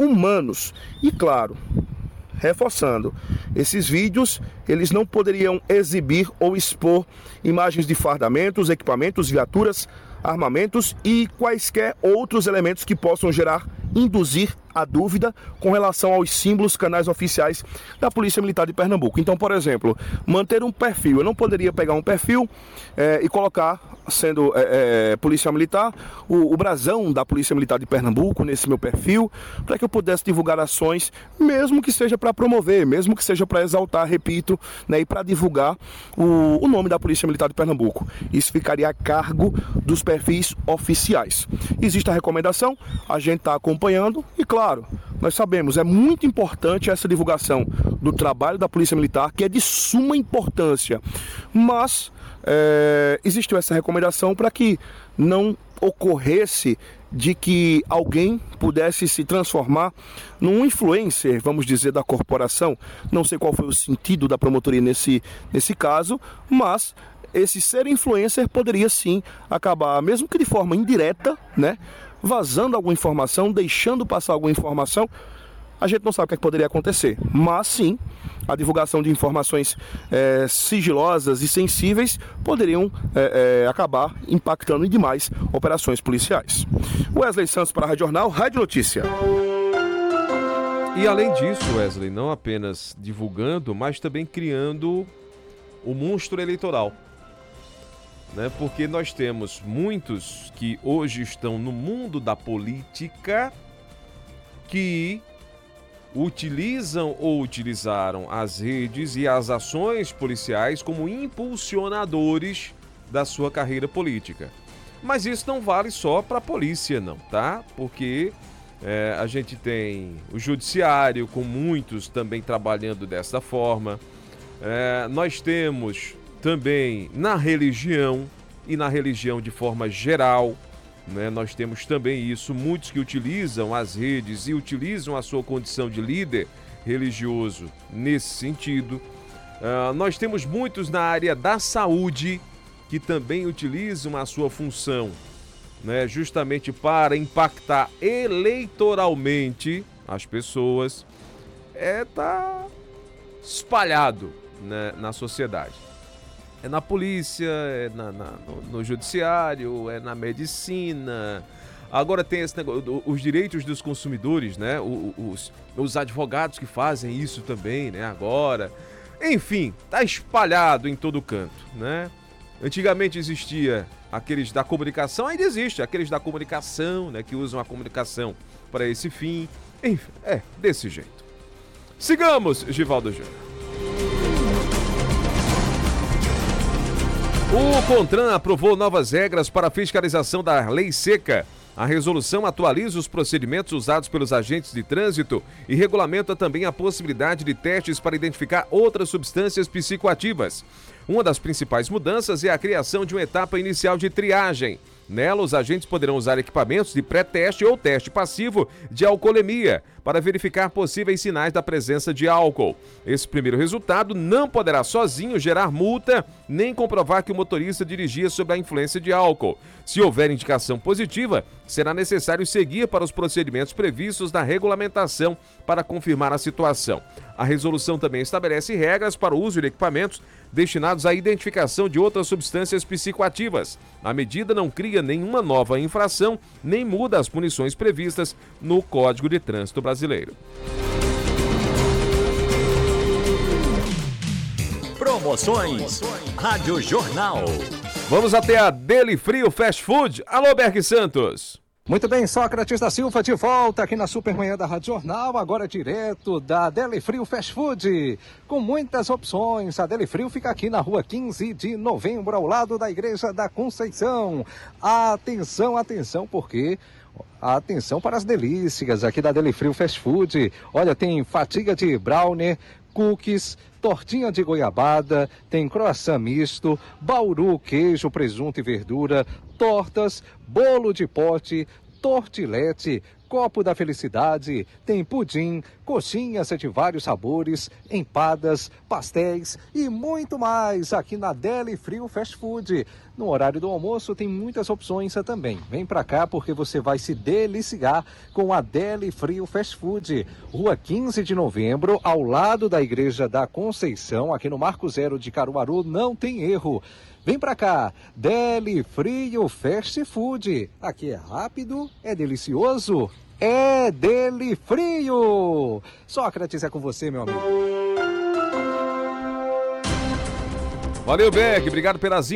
humanos. E claro, reforçando, esses vídeos, eles não poderiam exibir ou expor imagens de fardamentos, equipamentos, viaturas, armamentos e quaisquer outros elementos que possam induzir a dúvida com relação aos símbolos, canais oficiais da Polícia Militar de Pernambuco. Então, por exemplo, manter um perfil. Eu não poderia pegar um perfil e colocar, sendo policial militar, o brasão da Polícia Militar de Pernambuco nesse meu perfil, para que eu pudesse divulgar ações, mesmo que seja para promover, mesmo que seja para exaltar, repito, e para divulgar o nome da Polícia Militar de Pernambuco. Isso ficaria a cargo dos perfis oficiais. Existe a recomendação, a gente está acompanhando e, claro, nós sabemos, é muito importante essa divulgação do trabalho da Polícia Militar, que é de suma importância, mas existe essa recomendação para que não ocorresse de que alguém pudesse se transformar num influencer, vamos dizer, da corporação. Não sei qual foi o sentido da promotoria nesse caso, mas esse ser influencer poderia sim acabar, mesmo que de forma indireta, vazando alguma informação, deixando passar alguma informação. A gente não sabe o que poderia acontecer, mas sim, a divulgação de informações sigilosas e sensíveis poderiam acabar impactando demais operações policiais. Wesley Santos para a Rádio Jornal, Rádio Notícia. E além disso, Wesley, não apenas divulgando, mas também criando o monstro eleitoral. Porque nós temos muitos que hoje estão no mundo da política que utilizam ou utilizaram as redes e as ações policiais como impulsionadores da sua carreira política. Mas isso não vale só para a polícia, não, tá? Porque a gente tem o judiciário, com muitos também trabalhando dessa forma. Nós temos também na religião, e na religião de forma geral, nós temos também isso, muitos que utilizam as redes e utilizam a sua condição de líder religioso nesse sentido. Nós temos muitos na área da saúde que também utilizam a sua função, justamente para impactar eleitoralmente as pessoas. Tá espalhado, na sociedade. É na polícia, no judiciário, é na medicina. Agora tem esse negócio, os direitos dos consumidores, os advogados que fazem isso também, agora. Enfim, tá espalhado em todo canto, Antigamente existia aqueles da comunicação, ainda existe aqueles da comunicação, que usam a comunicação para esse fim. Enfim, desse jeito. Sigamos, Givaldo Júnior. O CONTRAN aprovou novas regras para a fiscalização da lei seca. A resolução atualiza os procedimentos usados pelos agentes de trânsito e regulamenta também a possibilidade de testes para identificar outras substâncias psicoativas. Uma das principais mudanças é a criação de uma etapa inicial de triagem. Nela, os agentes poderão usar equipamentos de pré-teste ou teste passivo de alcoolemia para verificar possíveis sinais da presença de álcool. Esse primeiro resultado não poderá sozinho gerar multa nem comprovar que o motorista dirigia sob a influência de álcool. Se houver indicação positiva, será necessário seguir para os procedimentos previstos na regulamentação para confirmar a situação. A resolução também estabelece regras para o uso de equipamentos destinados à identificação de outras substâncias psicoativas. A medida não cria nenhuma nova infração, nem muda as punições previstas no Código de Trânsito Brasileiro. Promoções Rádio Jornal. Vamos até a Deli Frio Fast Food. Alô, Berg Santos. Muito bem, Sócrates da Silva de volta aqui na Supermanhã da Rádio Jornal, agora direto da Deli Frio Fast Food, com muitas opções. A Deli Frio fica aqui na rua 15 de novembro, ao lado da Igreja da Conceição. Atenção, atenção, porque... Atenção para as delícias aqui da Deli Frio Fast Food. Olha, tem fatiga de brownie, cookies, tortinha de goiabada, tem croissant misto, bauru, queijo, presunto e verdura, tortas, bolo de pote, tortilete, copo da felicidade, tem pudim, coxinhas de vários sabores, empadas, pastéis e muito mais aqui na Deli Frio Fast Food. No horário do almoço tem muitas opções também. Vem pra cá porque você vai se deliciar com a Deli Frio Fast Food. Rua 15 de Novembro, ao lado da Igreja da Conceição, aqui no Marco Zero de Caruaru, não tem erro. Vem pra cá, Deli Frio Fast Food. Aqui é rápido, é delicioso, é Deli Frio. Sócrates, é com você, meu amigo. Valeu, Beck. Obrigado pelas